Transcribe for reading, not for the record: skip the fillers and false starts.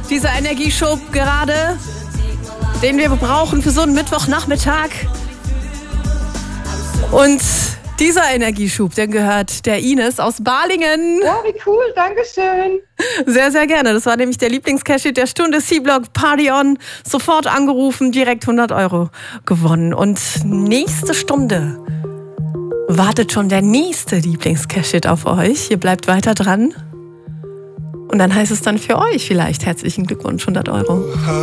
Dieser Energieschub gerade, den wir brauchen für so einen Mittwochnachmittag. Und dieser Energieschub, den gehört der Ines aus Balingen. Ja, wie cool, dankeschön. Sehr, sehr gerne. Das war nämlich der Lieblingscash-Hit der Stunde. C-Block, Party On. Sofort angerufen, direkt 100 € gewonnen. Und nächste Stunde wartet schon der nächste Lieblingscash-Hit auf euch. Ihr bleibt weiter dran. Und dann heißt es dann für euch vielleicht herzlichen Glückwunsch, 100 €.